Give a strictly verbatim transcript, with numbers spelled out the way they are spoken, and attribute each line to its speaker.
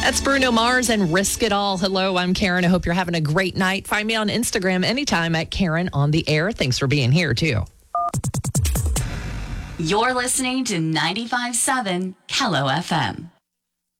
Speaker 1: That's Bruno Mars and Risk It All. Hello, I'm Karen. I hope you're having a great night. Find me on Instagram anytime at Karen on the Air. Thanks for being here, too.
Speaker 2: You're listening to ninety-five point seven Kello F M.